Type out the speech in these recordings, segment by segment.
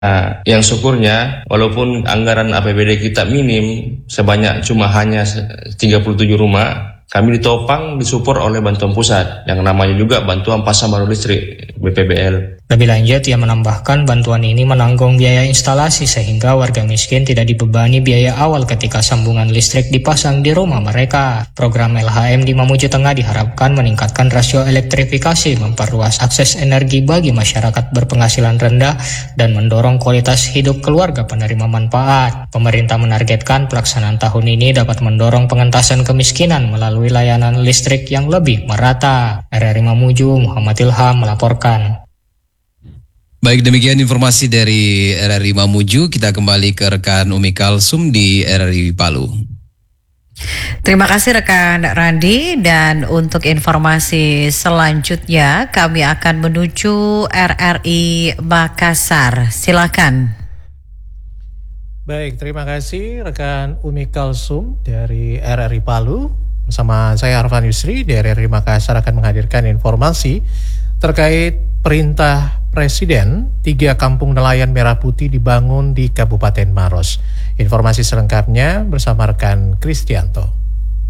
Nah, yang syukurnya walaupun anggaran APBD kita minim sebanyak cuma hanya 37 rumah, kami ditopang disupport oleh bantuan pusat yang namanya juga bantuan pasang baru listrik BPBL. Lebih lanjut, ia menambahkan bantuan ini menanggung biaya instalasi sehingga warga miskin tidak dibebani biaya awal ketika sambungan listrik dipasang di rumah mereka. Program LHM di Mamuju Tengah diharapkan meningkatkan rasio elektrifikasi, memperluas akses energi bagi masyarakat berpenghasilan rendah, dan mendorong kualitas hidup keluarga penerima manfaat. Pemerintah menargetkan pelaksanaan tahun ini dapat mendorong pengentasan kemiskinan melalui layanan listrik yang lebih merata. RRI Mamuju, Muhammad Ilham melaporkan. Baik, demikian informasi dari RRI Mamuju. Kita kembali ke rekan Umi Kalsum di RRI Palu. Terima kasih rekan Randi, dan untuk informasi selanjutnya kami akan menuju RRI Makassar. Silakan. Baik, terima kasih rekan Umi Kalsum dari RRI Palu. Bersama saya Arfan Yusri dari RRI Makassar akan menghadirkan informasi terkait perintah Presiden 3 kampung nelayan merah putih dibangun di Kabupaten Maros. Informasi selengkapnya bersama rekan Kristianto.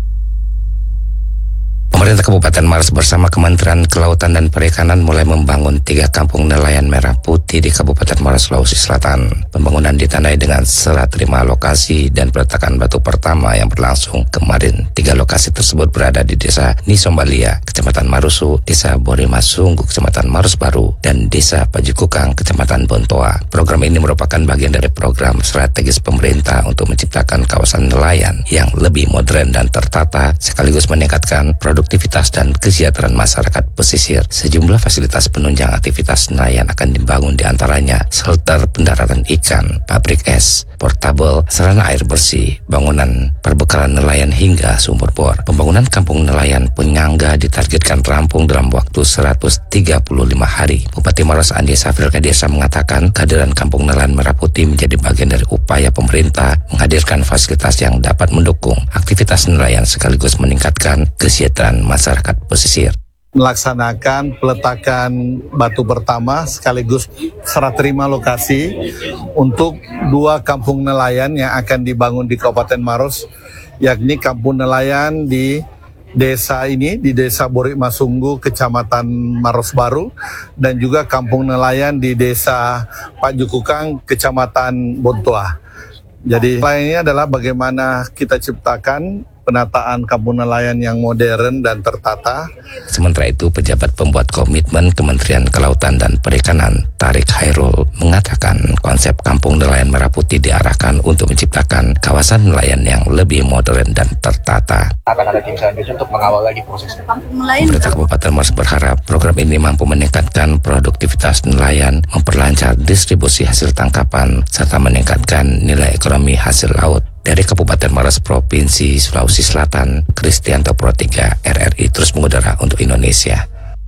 Pemerintah Kabupaten Maros bersama Kementerian Kelautan dan Perikanan mulai membangun 3 kampung nelayan merah putih di Kabupaten Maros, Sulawesi Selatan. Pembangunan ditandai dengan serah terima lokasi dan peletakan batu pertama yang berlangsung kemarin. 3 lokasi tersebut berada di Desa Nisombalia, Kecamatan Marusu, Desa Borimasunggu, Kecamatan Maros Baru, dan Desa Pajukukang, Kecamatan Bontoa. Program ini merupakan bagian dari program strategis pemerintah untuk menciptakan kawasan nelayan yang lebih modern dan tertata, sekaligus meningkatkan produktivitas dan kesejahteraan masyarakat pesisir. Sejumlah fasilitas penunjang aktivitas nelayan akan dibangun, diantaranya shelter pendaratan ikan, pabrik es, portable, sarana air bersih, bangunan perbekalan nelayan hingga sumur bor. Pembangunan kampung nelayan penyangga ditargetkan rampung dalam waktu 135 hari. Bupati Maros Andi Safril Kadesa mengatakan kehadiran kampung nelayan merah putih menjadi bagian dari upaya pemerintah menghadirkan fasilitas yang dapat mendukung aktivitas nelayan sekaligus meningkatkan kesejahteraan masyarakat pesisir. Melaksanakan peletakan batu pertama sekaligus serah terima lokasi untuk 2 kampung nelayan yang akan dibangun di Kabupaten Maros, yakni kampung nelayan di desa ini, di Desa Borimasunggu, Kecamatan Maros Baru, dan juga kampung nelayan di Desa Pajukukang, Kecamatan Bontoa. Jadi lainnya adalah bagaimana kita ciptakan penataan kampung nelayan yang modern dan tertata. Sementara itu, pejabat pembuat komitmen Kementerian Kelautan dan Perikanan, Tarik Hairul, mengatakan konsep kampung nelayan merah putih diarahkan untuk menciptakan kawasan nelayan yang lebih modern dan tertata. Akan ada tim selanjutnya untuk mengawal lagi prosesnya. Pemerintah Kabupaten Maros berharap program ini mampu meningkatkan produktivitas nelayan, memperlancar distribusi hasil tangkapan, serta meningkatkan nilai ekonomi hasil laut. Dari Kabupaten Maros, Provinsi Sulawesi Selatan, Kristianto Pro 3, RRI terus mengudara untuk Indonesia.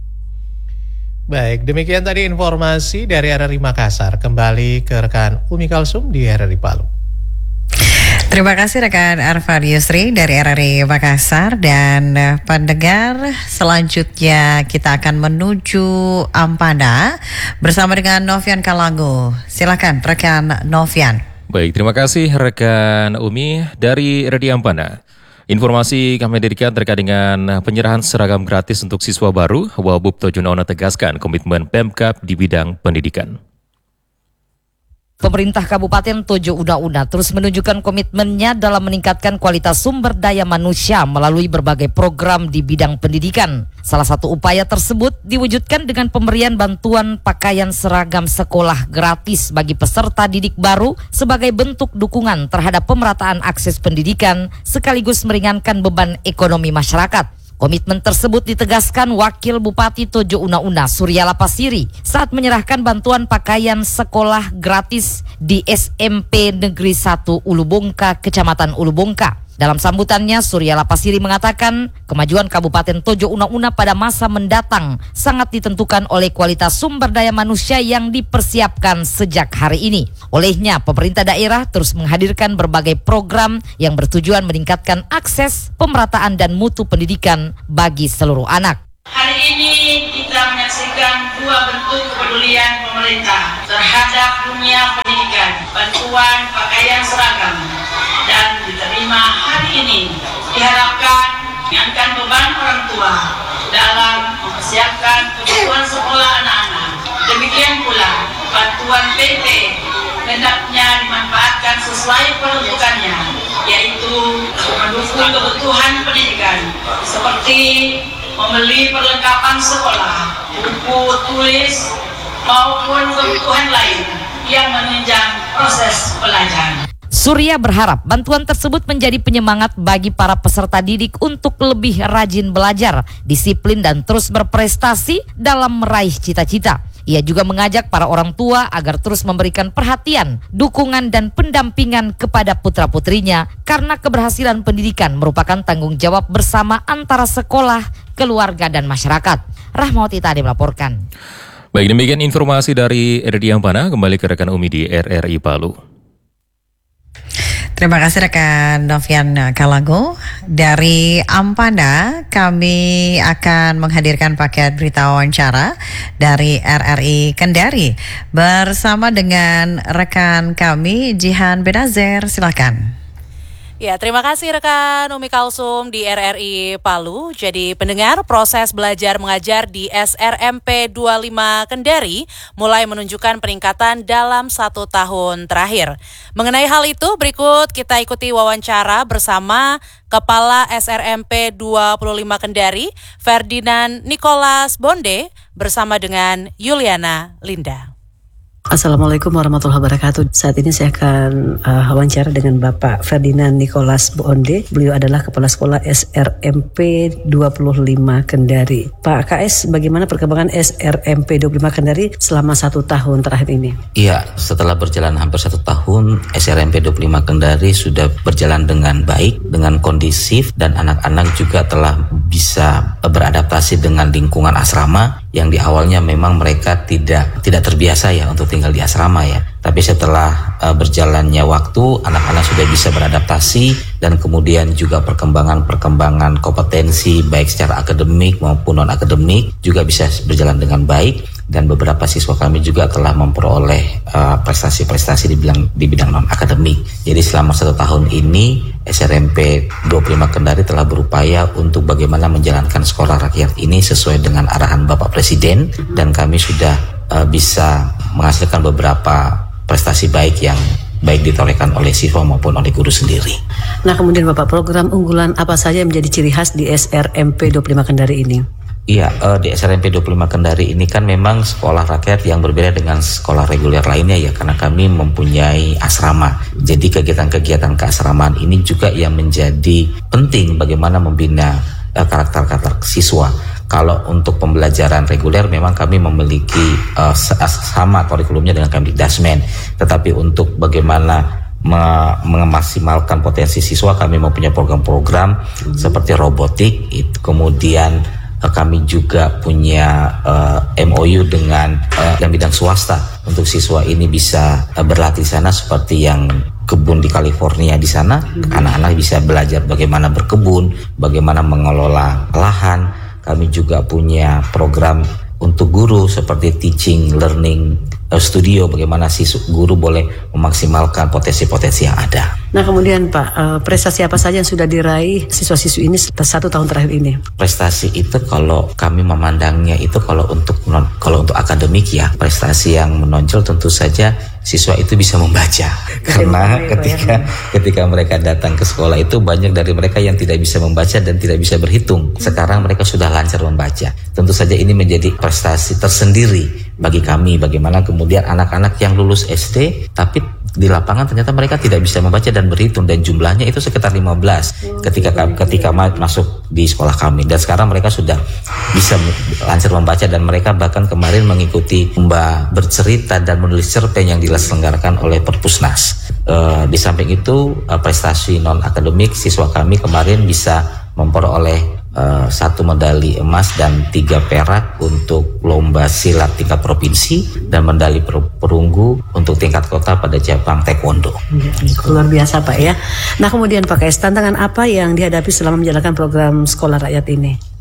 Baik, demikian tadi informasi dari RRI Makassar. Kembali ke rekan Umi Kalsum di RRI Palu. Terima kasih rekan Arfan Yusri dari RRI Makassar. Dan pendengar, selanjutnya kita akan menuju Ampana bersama dengan Novian Kalangu. Silakan rekan Novian. Baik, terima kasih rekan Umi dari RRI Ampana. Informasi kami hadirkan terkait dengan penyerahan seragam gratis untuk siswa baru. Wabub Tojo Unauna tegaskan komitmen Pemkab di bidang pendidikan. Pemerintah Kabupaten Tojo Unauna terus menunjukkan komitmennya dalam meningkatkan kualitas sumber daya manusia melalui berbagai program di bidang pendidikan. Salah satu upaya tersebut diwujudkan dengan pemberian bantuan pakaian seragam sekolah gratis bagi peserta didik baru sebagai bentuk dukungan terhadap pemerataan akses pendidikan sekaligus meringankan beban ekonomi masyarakat. Komitmen tersebut ditegaskan Wakil Bupati Tojo Unauna Surya Lapasiri saat menyerahkan bantuan pakaian sekolah gratis di SMP Negeri 1 Ulubongka, Kecamatan Ulubongka. Dalam sambutannya, Surya Lapasiri mengatakan kemajuan Kabupaten Tojo Unauna pada masa mendatang sangat ditentukan oleh kualitas sumber daya manusia yang dipersiapkan sejak hari ini. Olehnya, pemerintah daerah terus menghadirkan berbagai program yang bertujuan meningkatkan akses, pemerataan dan mutu pendidikan bagi seluruh anak. Hari ini kita menyaksikan menunjukkan dua bentuk kepedulian pemerintah terhadap dunia pendidikan, bantuan pakaian seragam, dan diterima hari ini diharapkan meringankan beban orang tua dalam mempersiapkan kebutuhan sekolah anak-anak. Demikian pula bantuan PP hendaknya dimanfaatkan sesuai peruntukannya, yaitu mendukung kebutuhan pendidikan seperti membeli perlengkapan sekolah, buku tulis, maupun kebutuhan lain yang menunjang proses belajar. Surya berharap bantuan tersebut menjadi penyemangat bagi para peserta didik untuk lebih rajin belajar, disiplin dan terus berprestasi dalam meraih cita-cita. Ia juga mengajak para orang tua agar terus memberikan perhatian, dukungan dan pendampingan kepada putra-putrinya karena keberhasilan pendidikan merupakan tanggung jawab bersama antara sekolah, keluarga dan masyarakat. Rahmawati Tadi melaporkan. Baik, demikian informasi dari RRI Ampana. Kembali ke rekan Umi di RRI Palu. Terima kasih rekan Novian Kalago. Dari Ampana kami akan menghadirkan paket berita wawancara dari RRI Kendari bersama dengan rekan kami Jihan Benazer. Silakan. Ya, terima kasih rekan Umi Kalsum di RRI Palu. Jadi pendengar, proses belajar mengajar di SRMP 25 Kendari mulai menunjukkan peningkatan dalam 1 tahun terakhir. Mengenai hal itu, berikut kita ikuti wawancara bersama Kepala SRMP 25 Kendari, Ferdinand Nicholas Bonde, bersama dengan Yuliana Linda. Assalamualaikum warahmatullahi wabarakatuh. Saat ini saya akan wawancara dengan Bapak Ferdinand Nicholas Bonde. Beliau adalah Kepala Sekolah SRMP 25 Kendari. Pak KS, bagaimana perkembangan SRMP 25 Kendari selama 1 tahun terakhir ini? Iya, setelah berjalan hampir 1 tahun, SRMP 25 Kendari sudah berjalan dengan baik, dengan kondisif, dan anak-anak juga telah bisa beradaptasi dengan lingkungan asrama yang di awalnya memang mereka tidak terbiasa ya untuk tinggal di asrama ya. Tapi setelah berjalannya waktu, anak-anak sudah bisa beradaptasi dan kemudian juga perkembangan kompetensi baik secara akademik maupun non-akademik juga bisa berjalan dengan baik. Dan beberapa siswa kami juga telah memperoleh prestasi-prestasi di bidang non-akademik. Jadi selama 1 tahun ini SRMP 25 Kendari telah berupaya untuk bagaimana menjalankan sekolah rakyat ini sesuai dengan arahan Bapak Presiden, dan kami sudah bisa menghasilkan beberapa prestasi baik yang baik ditorehkan oleh siswa maupun oleh guru sendiri. Nah, kemudian Bapak, program unggulan apa saja yang menjadi ciri khas di SRMP 25 Kendari ini? Iya, di SRMP 25 Kendari ini kan memang sekolah rakyat yang berbeda dengan sekolah reguler lainnya ya, karena kami mempunyai asrama. Jadi kegiatan-kegiatan keasramaan ini juga yang menjadi penting bagaimana membina karakter-karakter siswa. Kalau untuk pembelajaran reguler memang kami memiliki sama kurikulumnya dengan Kemdikdasmen, tetapi untuk bagaimana memaksimalkan potensi siswa, kami mempunyai program-program seperti robotik, kemudian kami juga punya MOU dengan yang bidang swasta untuk siswa ini bisa berlatih sana seperti yang kebun di California di sana. Anak-anak bisa belajar bagaimana berkebun, bagaimana mengelola lahan. Kami juga punya program untuk guru seperti teaching learning studio, bagaimana guru boleh memaksimalkan potensi-potensi yang ada. Nah, kemudian Pak, prestasi apa saja yang sudah diraih siswa-siswi ini 1 tahun terakhir ini? Prestasi itu kalau kami memandangnya itu kalau untuk akademik ya, prestasi yang menonjol tentu saja siswa itu bisa membaca. Karena ketika mereka datang ke sekolah itu banyak dari mereka yang tidak bisa membaca dan tidak bisa berhitung. Sekarang mereka sudah lancar membaca. Tentu saja ini menjadi prestasi tersendiri bagi kami, bagaimana kemudian anak-anak yang lulus SD tapi di lapangan ternyata mereka tidak bisa membaca dan berhitung, dan jumlahnya itu sekitar 15 ketika masuk di sekolah kami, dan sekarang mereka sudah bisa lancar membaca dan mereka bahkan kemarin mengikuti lomba bercerita dan menulis cerpen yang diselenggarakan oleh Perpusnas. Di samping itu prestasi non akademik siswa kami kemarin bisa memperoleh 1 medali emas dan 3 perak untuk lomba silat tingkat provinsi dan medali perunggu untuk tingkat kota pada cabang taekwondo. Luar biasa Pak ya. Nah, kemudian Pak KS, tantangan apa yang dihadapi selama menjalankan program sekolah rakyat ini?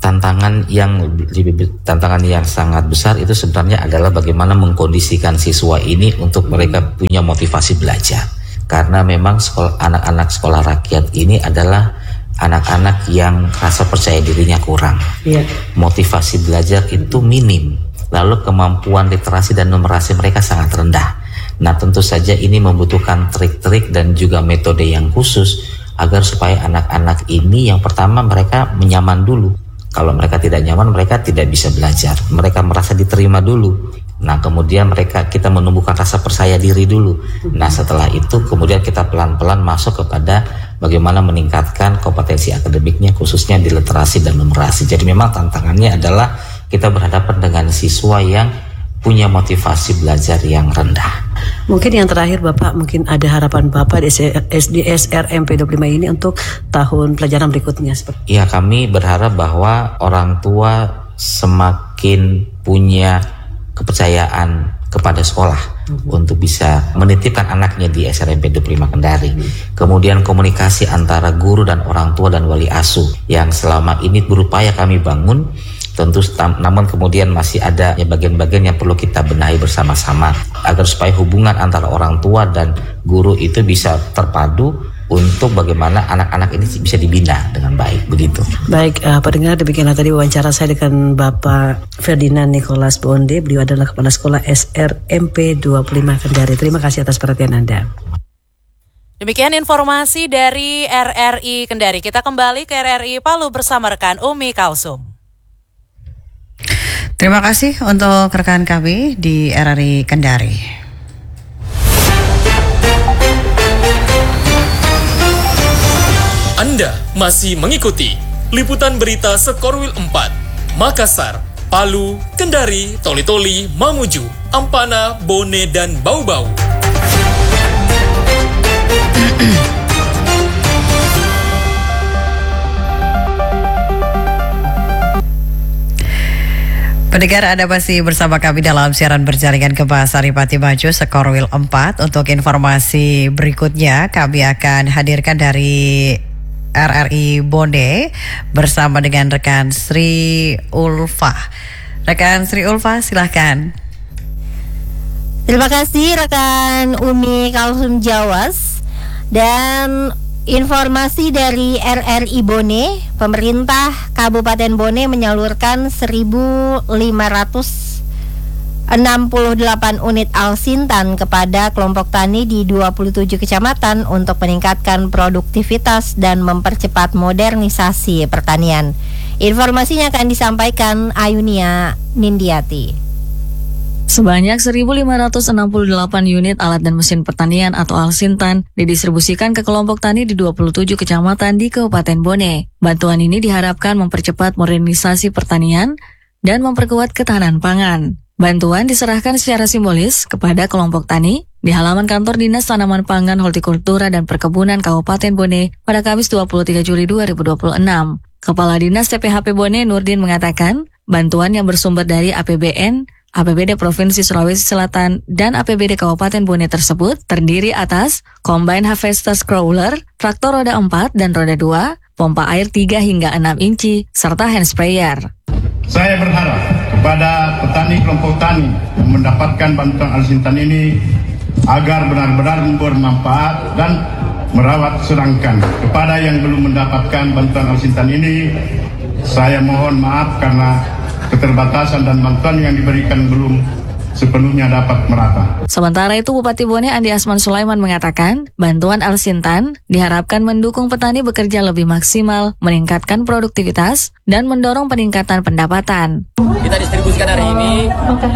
tantangan yang sangat besar itu sebenarnya adalah bagaimana mengkondisikan siswa ini untuk mereka punya motivasi belajar. Karena memang anak-anak sekolah rakyat ini adalah anak-anak yang rasa percaya dirinya kurang. Motivasi belajar itu minim. Lalu kemampuan literasi dan numerasi mereka sangat rendah. Nah, tentu saja ini membutuhkan trik-trik dan juga metode yang khusus agar supaya anak-anak ini yang pertama mereka menyaman dulu. Kalau mereka tidak nyaman, mereka tidak bisa belajar. Mereka merasa diterima dulu. Nah, kemudian kita menumbuhkan rasa percaya diri dulu. Nah, setelah itu kemudian kita pelan-pelan masuk kepada bagaimana meningkatkan kompetensi akademiknya khususnya di literasi dan numerasi. Jadi memang tantangannya adalah kita berhadapan dengan siswa yang punya motivasi belajar yang rendah. Mungkin yang terakhir Bapak, mungkin ada harapan Bapak di SRMP 25 ini untuk tahun pelajaran berikutnya. Ya, kami berharap bahwa orang tua semakin punya kepercayaan kepada sekolah untuk bisa menitipkan anaknya di SRMP 25 Kendari. Kemudian komunikasi antara guru dan orang tua dan wali asuh yang selama ini berupaya kami bangun. Tentu namun kemudian masih ada bagian-bagian yang perlu kita benahi bersama-sama agar supaya hubungan antara orang tua dan guru itu bisa terpadu untuk bagaimana anak-anak ini bisa dibina dengan baik, begitu. Baik, pendengar, demikianlah tadi wawancara saya dengan Bapak Ferdinand Nicholas Bonde. Beliau adalah Kepala Sekolah SRMP 25 Kendari. Terima kasih atas perhatian Anda. Demikian informasi dari RRI Kendari. Kita kembali ke RRI Palu bersama rekan Umi Kalsum. Terima kasih untuk rekan kami di RRI Kendari. Anda masih mengikuti liputan berita Sekorwil 4, Makassar, Palu, Kendari, Toli-Toli, Mamuju, Ampana, Bone, dan Bau-Bau. Pendengar, Anda masih bersama kami dalam siaran berjaringan Gempa Saripati Maju Sekorwil 4. Untuk informasi berikutnya kami akan hadirkan dari RRI Bone bersama dengan rekan Sri Ulfa. Rekan Sri Ulfa, silahkan. Terima kasih rekan Umi Kalsum Jawas. Dan informasi dari RRI Bone, pemerintah Kabupaten Bone menyalurkan 1.568 unit alsintan kepada kelompok tani di 27 kecamatan untuk meningkatkan produktivitas dan mempercepat modernisasi pertanian. Informasinya akan disampaikan Ayunia Nindiati. Sebanyak 1.568 unit alat dan mesin pertanian atau alsintan didistribusikan ke kelompok tani di 27 kecamatan di Kabupaten Bone. Bantuan ini diharapkan mempercepat modernisasi pertanian dan memperkuat ketahanan pangan. Bantuan diserahkan secara simbolis kepada kelompok tani di halaman kantor Dinas Tanaman Pangan, Hortikultura dan Perkebunan Kabupaten Bone pada Kamis 23 Juli 2026. Kepala Dinas TPHP Bone Nurdin mengatakan, bantuan yang bersumber dari APBN, APBD Provinsi Sulawesi Selatan, dan APBD Kabupaten Bone tersebut terdiri atas Combine Harvester Crawler, traktor roda 4 dan roda 2, pompa air 3 hingga 6 inci, serta hand sprayer. Saya berharap kepada petani kelompok tani yang mendapatkan bantuan alsintan ini agar benar-benar bermanfaat dan merawat. Sedangkan kepada yang belum mendapatkan bantuan alsintan ini, saya mohon maaf karena keterbatasan dan bantuan yang diberikan belum sepenuhnya dapat merata. Sementara itu, Bupati Bone Andi Asman Sulaiman mengatakan, bantuan alsintan diharapkan mendukung petani bekerja lebih maksimal, meningkatkan produktivitas, dan mendorong peningkatan pendapatan. Kita distribusikan hari ini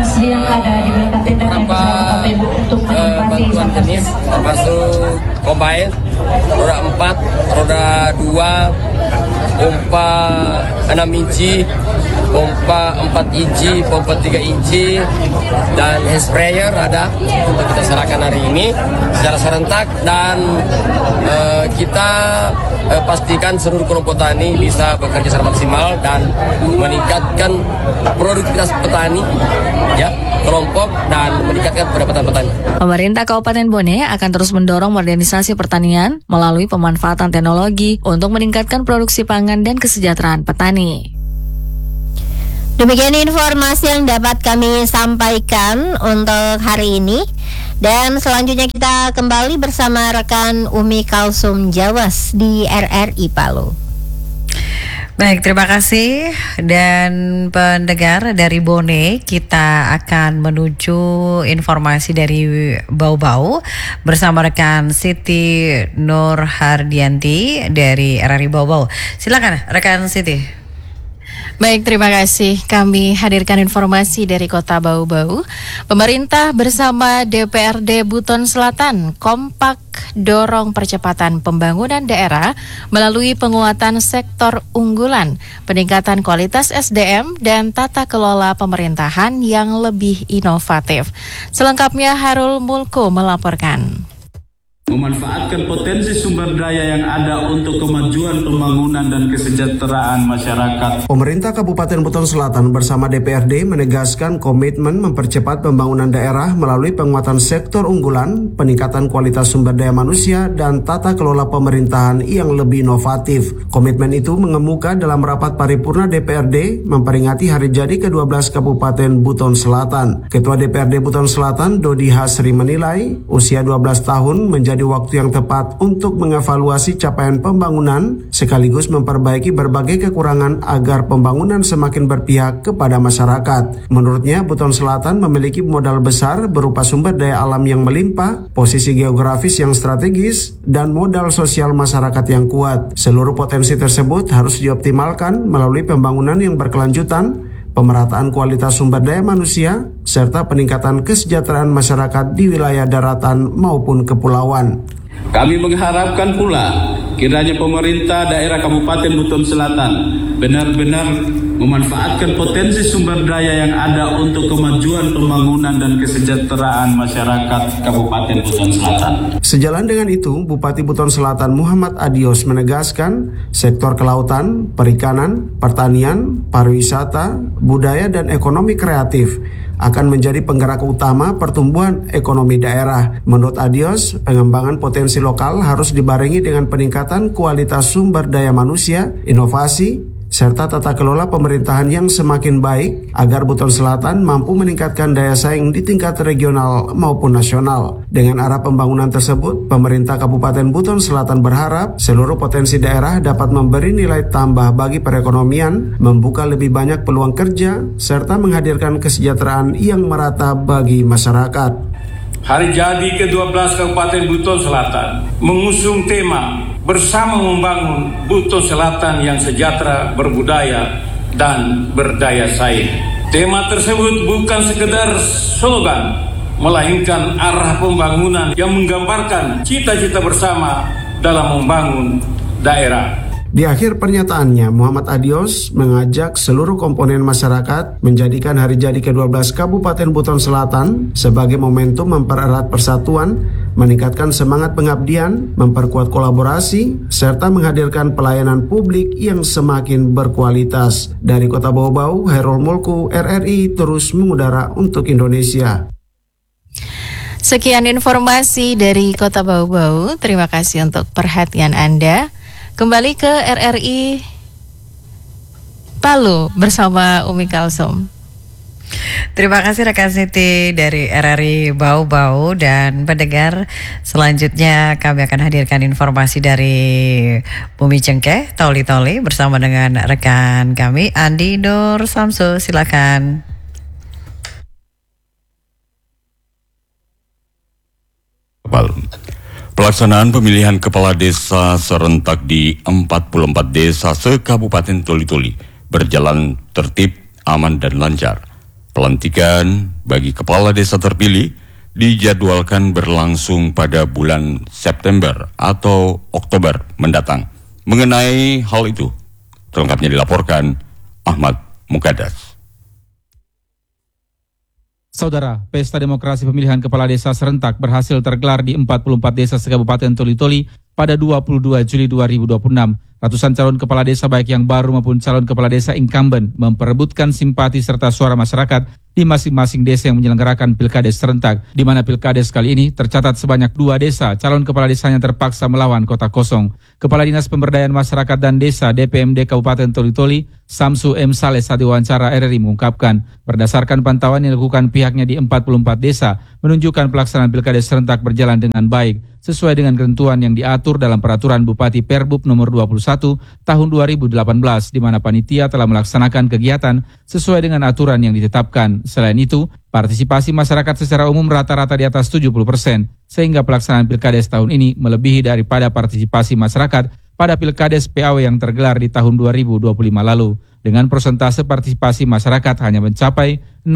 beberapa bantuan jenis, termasuk combine, roda 4, roda 2, pompa 6 inci, pompa 4 inci, pompa 3 inci, dan hand sprayer ada untuk kita serahkan hari ini secara serentak. Dan kita pastikan seluruh kelompok tani bisa bekerja secara maksimal dan meningkatkan produktivitas petani, ya, kelompok, dan meningkatkan pendapatan petani. Pemerintah Kabupaten Bone akan terus mendorong modernisasi pertanian melalui pemanfaatan teknologi untuk meningkatkan produksi pangan dan kesejahteraan petani. Demikian informasi yang dapat kami sampaikan untuk hari ini. Dan selanjutnya kita kembali bersama rekan Umi Kalsum Jawas di RRI Palu. Baik, terima kasih. Dan pendengar dari Bone, kita akan menuju informasi dari Bau-Bau bersama rekan Siti Nur Hardianti dari RRI Bau-Bau. Silakan rekan Siti. Baik, terima kasih. Kami hadirkan informasi dari Kota Bau-Bau. Pemerintah bersama DPRD Buton Selatan kompak dorong percepatan pembangunan daerah melalui penguatan sektor unggulan, peningkatan kualitas SDM, dan tata kelola pemerintahan yang lebih inovatif. Selengkapnya Harul Mulko melaporkan. Memanfaatkan potensi sumber daya yang ada untuk kemajuan pembangunan dan kesejahteraan masyarakat. Pemerintah Kabupaten Buton Selatan bersama DPRD menegaskan komitmen mempercepat pembangunan daerah melalui penguatan sektor unggulan, peningkatan kualitas sumber daya manusia, dan tata kelola pemerintahan yang lebih inovatif. Komitmen itu mengemuka dalam rapat paripurna DPRD memperingati hari jadi ke-12 Kabupaten Buton Selatan. Ketua DPRD Buton Selatan, Dodi Hasri, menilai usia 12 tahun menjadi waktu yang tepat untuk mengevaluasi capaian pembangunan sekaligus memperbaiki berbagai kekurangan agar pembangunan semakin berpihak kepada masyarakat. Menurutnya, Buton Selatan memiliki modal besar berupa sumber daya alam yang melimpah, posisi geografis yang strategis, dan modal sosial masyarakat yang kuat. Seluruh potensi tersebut harus dioptimalkan melalui pembangunan yang berkelanjutan, pemerataan kualitas sumber daya manusia, serta peningkatan kesejahteraan masyarakat di wilayah daratan maupun kepulauan. Kami mengharapkan pula kiranya pemerintah daerah Kabupaten Buton Selatan benar-benar memanfaatkan potensi sumber daya yang ada untuk kemajuan pembangunan dan kesejahteraan masyarakat Kabupaten Buton Selatan. Sejalan dengan itu, Bupati Buton Selatan Muhammad Adios menegaskan sektor kelautan, perikanan, pertanian, pariwisata, budaya, dan ekonomi kreatif akan menjadi penggerak utama pertumbuhan ekonomi daerah. Menurut Adios, pengembangan potensi lokal harus dibarengi dengan peningkatan kualitas sumber daya manusia, inovasi, serta tata kelola pemerintahan yang semakin baik agar Buton Selatan mampu meningkatkan daya saing di tingkat regional maupun nasional. Dengan arah pembangunan tersebut, pemerintah Kabupaten Buton Selatan berharap seluruh potensi daerah dapat memberi nilai tambah bagi perekonomian, membuka lebih banyak peluang kerja, serta menghadirkan kesejahteraan yang merata bagi masyarakat. Hari jadi ke-12 Kabupaten Buton Selatan mengusung tema bersama membangun Buton Selatan yang sejahtera, berbudaya, dan berdaya saing. Tema tersebut bukan sekedar slogan, melainkan arah pembangunan yang menggambarkan cita-cita bersama dalam membangun daerah. Di akhir pernyataannya, Muhammad Adios mengajak seluruh komponen masyarakat menjadikan hari jadi ke-12 Kabupaten Buton Selatan sebagai momentum mempererat persatuan, meningkatkan semangat pengabdian, memperkuat kolaborasi, serta menghadirkan pelayanan publik yang semakin berkualitas. Dari Kota Bau-Bau, Herul Mulku, RRI terus mengudara untuk Indonesia. Sekian informasi dari Kota Bau-Bau. Terima kasih untuk perhatian Anda. Kembali ke RRI Palu bersama Umi Kalsum. Terima kasih rekan Siti dari RRI Bau-Bau. Dan pendengar, selanjutnya kami akan hadirkan informasi dari Bumi Cengkeh, Toli-Toli bersama dengan rekan kami Andi Nur Samsu. Silakan. Pelaksanaan pemilihan kepala desa serentak di 44 desa se-Kabupaten Toli-Toli berjalan tertib, aman, dan lancar. Pelantikan bagi kepala desa terpilih dijadwalkan berlangsung pada bulan September atau Oktober mendatang. Mengenai hal itu, selengkapnya dilaporkan Ahmad Mukadas. Saudara, Pesta Demokrasi Pemilihan Kepala Desa Serentak berhasil tergelar di 44 desa se-Kabupaten Toli-Toli pada 22 Juli 2026. Ratusan calon kepala desa baik yang baru maupun calon kepala desa incumbent memperebutkan simpati serta suara masyarakat di masing-masing desa yang menyelenggarakan pilkades serentak, di mana pilkades kali ini tercatat sebanyak 2 desa calon kepala desanya terpaksa melawan kota kosong. Kepala Dinas Pemberdayaan Masyarakat dan Desa DPMD Kabupaten Toli-Toli, Samsu M. Saleh saat diwawancara RRI mengungkapkan, berdasarkan pantauan yang dilakukan pihaknya di 44 desa, menunjukkan pelaksanaan pilkades serentak berjalan dengan baik, sesuai dengan ketentuan yang diatur dalam Peraturan Bupati Perbub nomor 21 tahun 2018, di mana panitia telah melaksanakan kegiatan sesuai dengan aturan yang ditetapkan. Selain itu, partisipasi masyarakat secara umum rata-rata di atas 70%, sehingga pelaksanaan pilkades tahun ini melebihi daripada partisipasi masyarakat pada pilkades PAW yang tergelar di tahun 2025 lalu, dengan persentase partisipasi masyarakat hanya mencapai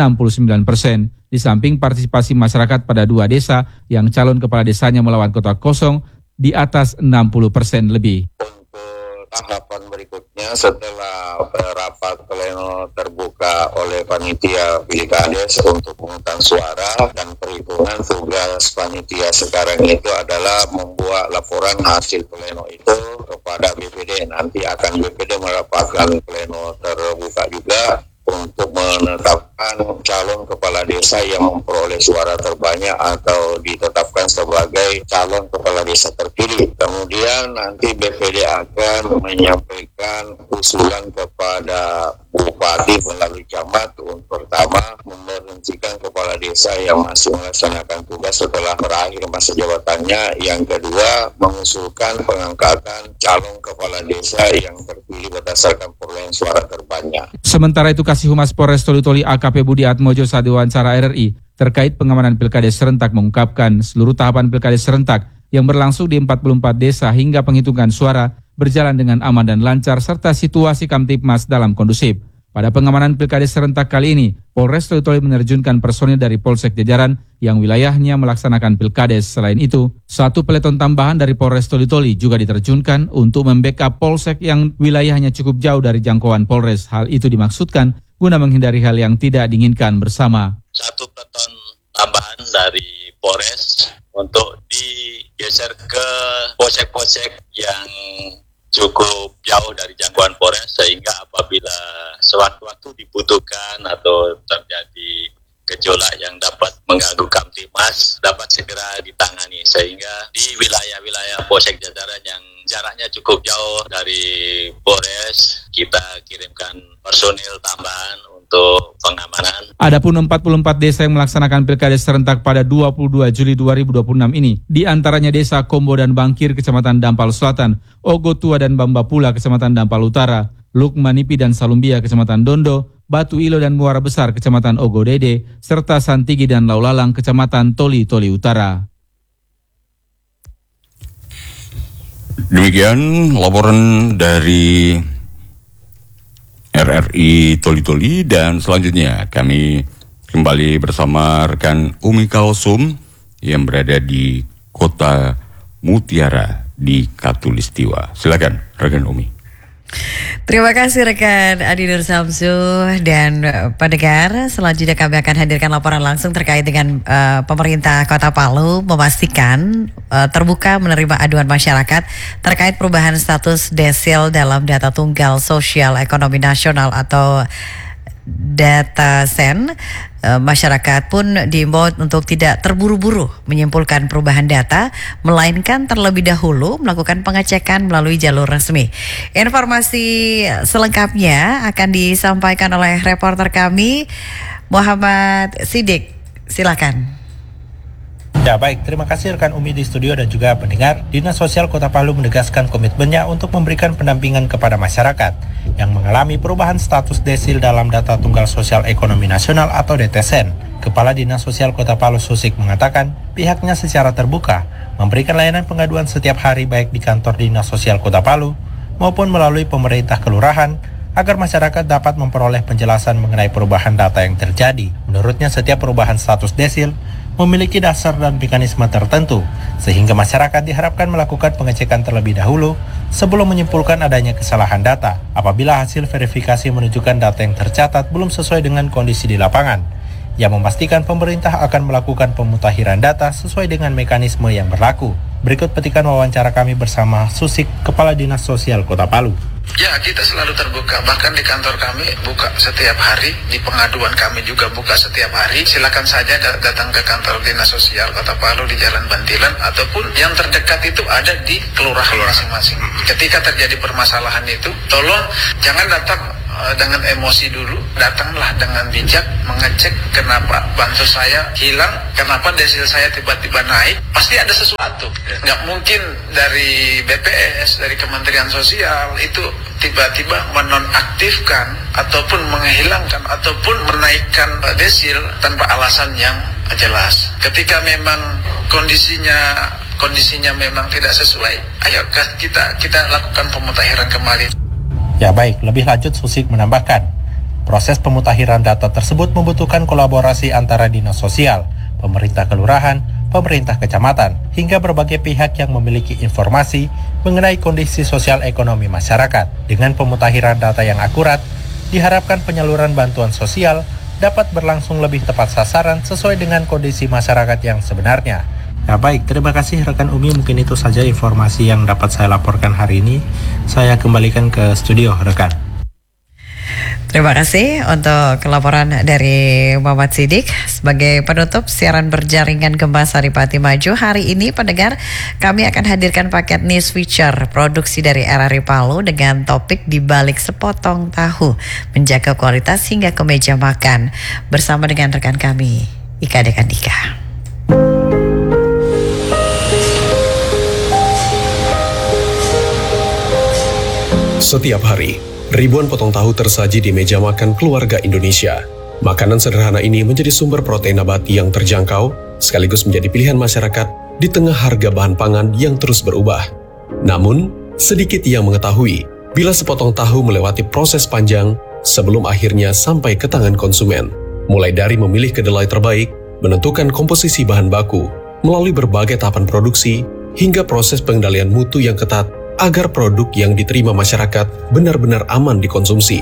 69%. Di samping partisipasi masyarakat pada 2 desa yang calon kepala desanya melawan kota kosong di atas 60% lebih. Tahapan berikutnya setelah rapat pleno terbuka oleh panitia pilkades untuk pemungutan suara dan perhitungan, tugas panitia sekarang itu adalah membuat laporan hasil pleno itu kepada BPD. Nanti akan BPD merapatkan pleno terbuka juga untuk menetapkan calon kepala desa yang memperoleh suara terbanyak atau ditetapkan sebagai calon kepala desa terpilih. Kemudian nanti BPD akan menyampaikan usulan kepada Bupati melalui camat untuk pertama memberhentikan kepala desa yang masih melaksanakan tugas setelah berakhir masa jabatannya. Yang kedua, mengusulkan pengangkatan calon kepala desa yang terpilih berdasarkan perolehan suara terbanyak. Sementara itu, Kasih Humas Polres Toli-Toli AKP Budi Atmojo saat diwawancara RRI terkait pengamanan pilkades serentak mengungkapkan seluruh tahapan pilkades serentak yang berlangsung di 44 desa hingga penghitungan suara berjalan dengan aman dan lancar serta situasi Kamtipmas dalam kondusif. Pada pengamanan pilkades serentak kali ini, Polres Toli-Toli menerjunkan personil dari Polsek jajaran yang wilayahnya melaksanakan pilkades. Selain itu, 1 peleton tambahan dari Polres Toli-Toli juga diterjunkan untuk membackup Polsek yang wilayahnya cukup jauh dari jangkauan Polres. Hal itu dimaksudkan guna menghindari hal yang tidak diinginkan bersama. 1 peleton tambahan dari Polres untuk digeser ke Polsek-Polsek yang cukup jauh dari jangkauan Polres, sehingga apabila sewaktu-waktu dibutuhkan atau terjadi gejolak yang dapat mengganggu Kamtipmas dapat segera ditangani, sehingga di wilayah-wilayah Polsek jajaran yang jaraknya cukup jauh dari Polres kita kirimkan personil tambahan untuk pengamanan. Adapun 44 desa yang melaksanakan pilkades serentak pada 22 Juli 2026 ini, di antaranya Desa Kombo dan Bangkir, Kecamatan Dampal Selatan, Ogo Tua dan Bambapula, Kecamatan Dampal Utara, Lukmanipi dan Salumbia, Kecamatan Dondo, Batu Ilo dan Muara Besar, Kecamatan Ogo Dede, serta Santigi dan Laulalang, Kecamatan Toli-Toli Utara. Demikian laporan dari RRI Toli-Toli, dan selanjutnya kami kembali bersama rekan Umi Kalsum yang berada di Kota Mutiara di Katulistiwa. Silakan rekan Umi. Terima kasih rekan Adi Nur Samsu dan pendengar. Selanjutnya kami akan hadirkan laporan langsung terkait dengan pemerintah Kota Palu memastikan terbuka menerima aduan masyarakat terkait perubahan status desil dalam data tunggal sosial ekonomi nasional atau data sen. Masyarakat pun diimbau untuk tidak terburu-buru menyimpulkan perubahan data, melainkan terlebih dahulu melakukan pengecekan melalui jalur resmi. Informasi selengkapnya akan disampaikan oleh reporter kami Muhammad Sidik. Silakan. Ya baik, terima kasih rekan Umi di studio dan juga pendengar. Dinas Sosial Kota Palu menegaskan komitmennya untuk memberikan pendampingan kepada masyarakat yang mengalami perubahan status desil dalam data tunggal sosial ekonomi nasional atau DTSN. Kepala Dinas Sosial Kota Palu Susik mengatakan pihaknya secara terbuka memberikan layanan pengaduan setiap hari baik di kantor Dinas Sosial Kota Palu maupun melalui pemerintah kelurahan agar masyarakat dapat memperoleh penjelasan mengenai perubahan data yang terjadi. Menurutnya setiap perubahan status desil memiliki dasar dan mekanisme tertentu, sehingga masyarakat diharapkan melakukan pengecekan terlebih dahulu sebelum menyimpulkan adanya kesalahan data. Apabila hasil verifikasi menunjukkan data yang tercatat belum sesuai dengan kondisi di lapangan, Ia memastikan pemerintah akan melakukan pemutakhiran data sesuai dengan mekanisme yang berlaku. Berikut petikan wawancara kami bersama Susik, Kepala Dinas Sosial Kota Palu. Ya, kita selalu terbuka, bahkan di kantor kami buka setiap hari, di pengaduan kami juga buka setiap hari. Silakan saja datang ke kantor Dinas Sosial Kota Palu di Jalan Bantilan, ataupun yang terdekat itu ada di kelurahan masing-masing. Ketika terjadi permasalahan itu, tolong jangan datang dengan emosi dulu, datanglah dengan bijak mengecek kenapa bansos saya hilang, kenapa desil saya tiba-tiba naik, pasti ada sesuatu. Nggak mungkin dari BPS, dari Kementerian Sosial itu tiba-tiba menonaktifkan ataupun menghilangkan ataupun menaikkan desil tanpa alasan yang jelas. Ketika memang kondisinya memang tidak sesuai, ayo kita lakukan pemutakhiran kembali. Ya baik, lebih lanjut Susik menambahkan, proses pemutakhiran data tersebut membutuhkan kolaborasi antara dinas sosial, pemerintah kelurahan, pemerintah kecamatan, hingga berbagai pihak yang memiliki informasi mengenai kondisi sosial ekonomi masyarakat. Dengan pemutakhiran data yang akurat, diharapkan penyaluran bantuan sosial dapat berlangsung lebih tepat sasaran sesuai dengan kondisi masyarakat yang sebenarnya. Ya baik, terima kasih rekan Umi, mungkin itu saja informasi yang dapat saya laporkan hari ini. Saya kembalikan ke studio rekan. Terima kasih untuk laporan dari Muhammad Sidik. Sebagai penutup siaran berjaringan Gempa Saripati Maju hari ini, pendengar, kami akan hadirkan paket news feature produksi dari RRI Palu dengan topik di balik sepotong tahu, menjaga kualitas hingga ke meja makan, bersama dengan rekan kami Ika Dekandika. Setiap hari, ribuan potong tahu tersaji di meja makan keluarga Indonesia. Makanan sederhana ini menjadi sumber protein nabati yang terjangkau, sekaligus menjadi pilihan masyarakat di tengah harga bahan pangan yang terus berubah. Namun, sedikit yang mengetahui bila sepotong tahu melewati proses panjang sebelum akhirnya sampai ke tangan konsumen. Mulai dari memilih kedelai terbaik, menentukan komposisi bahan baku, melalui berbagai tahapan produksi, hingga proses pengendalian mutu yang ketat agar produk yang diterima masyarakat benar-benar aman dikonsumsi.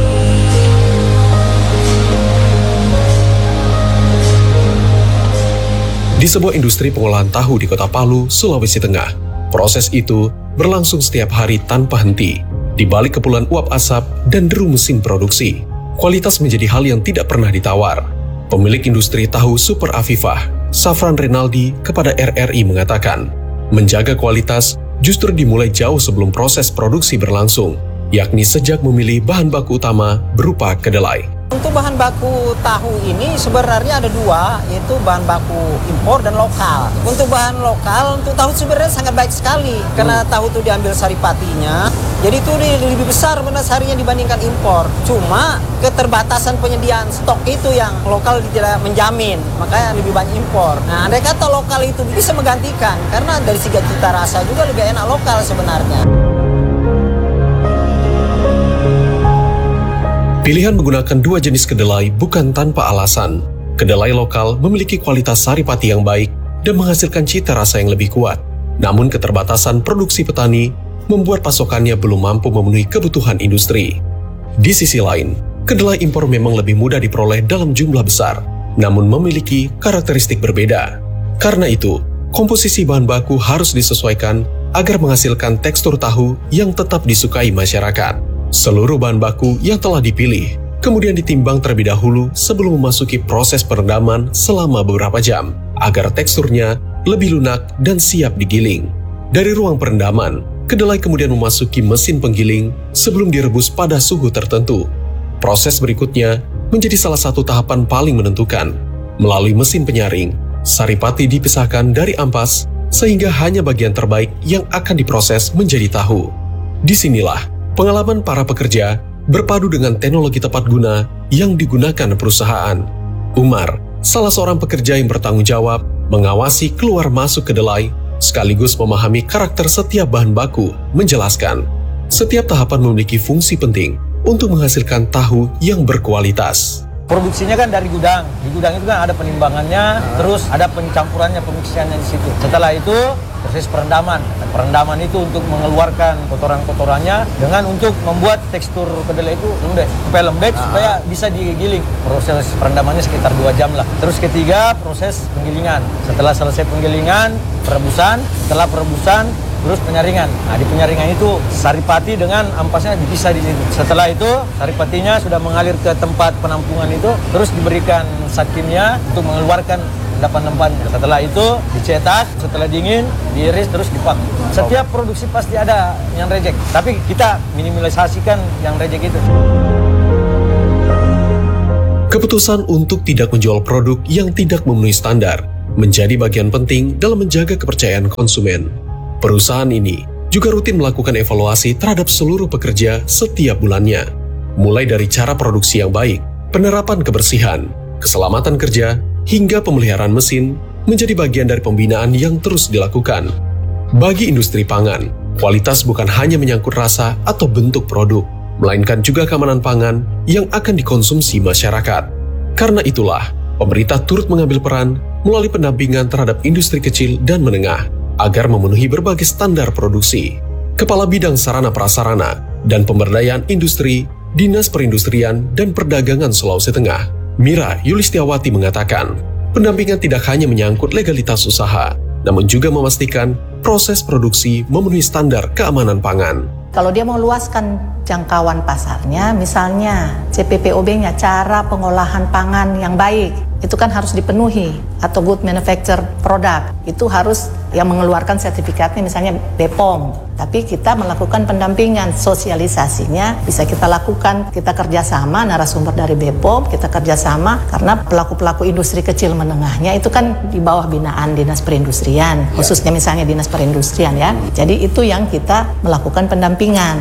Di sebuah industri pengolahan tahu di Kota Palu, Sulawesi Tengah, proses itu berlangsung setiap hari tanpa henti. Di balik kepulan uap asap dan deru mesin produksi, kualitas menjadi hal yang tidak pernah ditawar. Pemilik industri tahu Super Afifah, Safran Renaldi, kepada RRI mengatakan, menjaga kualitas justru dimulai jauh sebelum proses produksi berlangsung, yakni sejak memilih bahan baku utama berupa kedelai. Untuk bahan baku tahu ini sebenarnya ada dua, yaitu bahan baku impor dan lokal. Untuk bahan lokal, untuk tahu sebenarnya sangat baik sekali, karena tahu itu diambil saripatinya, jadi itu lebih besar benar sarinya dibandingkan impor. Cuma keterbatasan penyediaan stok itu yang lokal tidak menjamin, makanya lebih banyak impor. Nah, andai kata lokal itu bisa menggantikan, karena dari segi cita rasa juga lebih enak lokal sebenarnya. Pilihan menggunakan dua jenis kedelai bukan tanpa alasan. Kedelai lokal memiliki kualitas saripati yang baik dan menghasilkan cita rasa yang lebih kuat. Namun keterbatasan produksi petani membuat pasokannya belum mampu memenuhi kebutuhan industri. Di sisi lain, kedelai impor memang lebih mudah diperoleh dalam jumlah besar, namun memiliki karakteristik berbeda. Karena itu, komposisi bahan baku harus disesuaikan agar menghasilkan tekstur tahu yang tetap disukai masyarakat. Seluruh bahan baku yang telah dipilih kemudian ditimbang terlebih dahulu sebelum memasuki proses perendaman selama beberapa jam agar teksturnya lebih lunak dan siap digiling. Dari ruang perendaman, kedelai kemudian memasuki mesin penggiling sebelum direbus pada suhu tertentu. Proses berikutnya menjadi salah satu tahapan paling menentukan. Melalui mesin penyaring, saripati dipisahkan dari ampas sehingga hanya bagian terbaik yang akan diproses menjadi tahu. Disinilah pengalaman para pekerja berpadu dengan teknologi tepat guna yang digunakan perusahaan. Umar, salah seorang pekerja yang bertanggung jawab, mengawasi keluar masuk kedelai, sekaligus memahami karakter setiap bahan baku, menjelaskan, setiap tahapan memiliki fungsi penting untuk menghasilkan tahu yang berkualitas. Produksinya kan dari gudang. Di gudang itu kan ada penimbangannya, terus ada pencampurannya, pemixiannya di situ. Setelah itu proses perendaman. Perendaman itu untuk mengeluarkan kotoran-kotorannya dengan untuk membuat tekstur kedelai itu lembek. Supaya lembek, supaya bisa digiling. Proses perendamannya sekitar 2 jam lah. Terus ketiga, proses penggilingan. Setelah selesai penggilingan, perebusan. Setelah perebusan, terus penyaringan. Nah, di penyaringan itu saripati dengan ampasnya dipisah di situ. Setelah itu, saripatinya sudah mengalir ke tempat penampungan itu, terus diberikan zat kimia untuk mengeluarkan endapan-endapannya. Setelah itu dicetak, setelah dingin, diiris, terus dipak. Setiap produksi pasti ada yang reject, tapi kita minimalisasikan yang reject itu. Keputusan untuk tidak menjual produk yang tidak memenuhi standar menjadi bagian penting dalam menjaga kepercayaan konsumen. Perusahaan ini juga rutin melakukan evaluasi terhadap seluruh pekerja setiap bulannya, mulai dari cara produksi yang baik, penerapan kebersihan, keselamatan kerja, hingga pemeliharaan mesin menjadi bagian dari pembinaan yang terus dilakukan. Bagi industri pangan, kualitas bukan hanya menyangkut rasa atau bentuk produk, melainkan juga keamanan pangan yang akan dikonsumsi masyarakat. Karena itulah, pemerintah turut mengambil peran melalui pendampingan terhadap industri kecil dan menengah agar memenuhi berbagai standar produksi. Kepala Bidang Sarana Prasarana dan Pemberdayaan Industri, Dinas Perindustrian dan Perdagangan Sulawesi Tengah, Mira Yulistiawati mengatakan, pendampingan tidak hanya menyangkut legalitas usaha, namun juga memastikan proses produksi memenuhi standar keamanan pangan. Kalau dia mau luaskan jangkauan pasarnya, misalnya CPPOB-nya, cara pengolahan pangan yang baik, itu kan harus dipenuhi, atau good manufacture product, itu harus yang mengeluarkan sertifikatnya misalnya BPOM. Tapi kita melakukan pendampingan, sosialisasinya bisa kita lakukan, kita kerjasama narasumber dari BPOM, kita kerjasama karena pelaku-pelaku industri kecil menengahnya itu kan di bawah binaan Dinas Perindustrian, khususnya misalnya Dinas Perindustrian ya. Jadi itu yang kita melakukan pendampingan.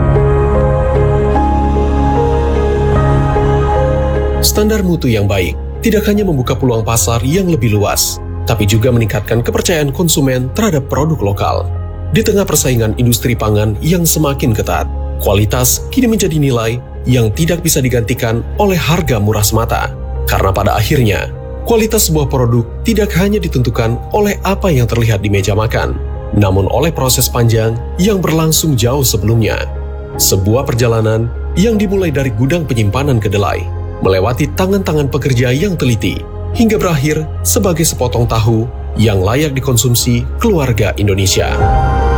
Standar mutu yang baik tidak hanya membuka peluang pasar yang lebih luas, tapi juga meningkatkan kepercayaan konsumen terhadap produk lokal. Di tengah persaingan industri pangan yang semakin ketat, kualitas kini menjadi nilai yang tidak bisa digantikan oleh harga murah semata. Karena pada akhirnya, kualitas sebuah produk tidak hanya ditentukan oleh apa yang terlihat di meja makan, namun oleh proses panjang yang berlangsung jauh sebelumnya. Sebuah perjalanan yang dimulai dari gudang penyimpanan kedelai, melewati tangan-tangan pekerja yang teliti, hingga berakhir sebagai sepotong tahu yang layak dikonsumsi keluarga Indonesia.